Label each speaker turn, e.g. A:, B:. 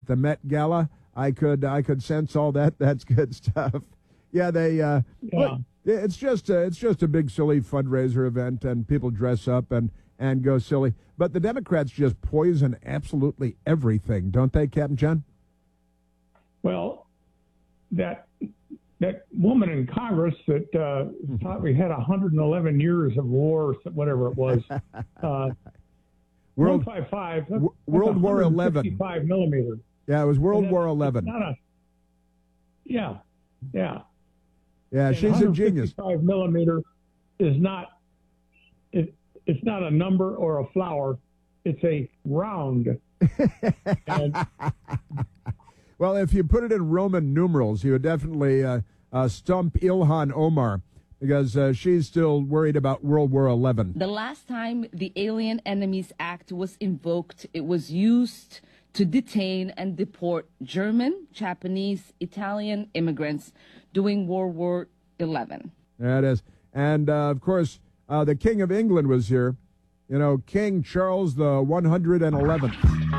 A: the Met Gala. I could sense all that. That's good stuff. Yeah, look, it's just a big silly fundraiser event, and people dress up and go silly. But the Democrats just poison absolutely everything, don't they, Captain John?
B: Well, that woman in Congress that thought we had 111 years of war, whatever it was.
A: World
B: 155.
A: World War 11.
B: 55 millimeter.
A: Yeah, it was World War 11.
B: Yeah.
A: Yeah,
B: And
A: she's a genius.
B: 155 millimeter is not. It's not a number or a flower. It's a round. And,
A: well, if you put it in Roman numerals, you would definitely stump Ilhan Omar, because she's still worried about World War 11.
C: The last time the Alien Enemies Act was invoked, it was used to detain and deport German, Japanese, Italian immigrants during World War 11.
A: That is. And, of course, the King of England was here. You know, King Charles the 111th.